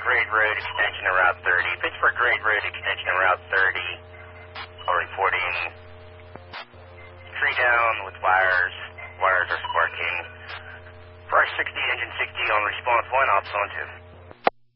Grade Road extension of Route 30. Pittsburgh Grade Road extension of Route 30. All reporting tree down with wires. Wires are sparking. Brush 60, engine 60 on response 1, ops on 2.